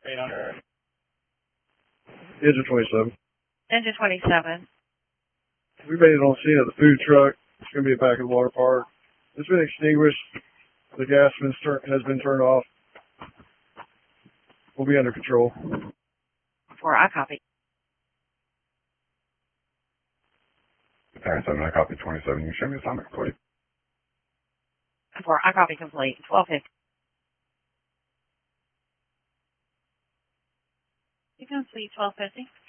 800. Engine 27. Engine 27. We made it on scene at the food truck. It's going to be back at the water park. It's been extinguished. The gas has been turned off. We'll be under control. 4, I copy. Tower 7, I copy 27. You can show me assignment complete. 4, I copy complete. 1250. You can see 1250.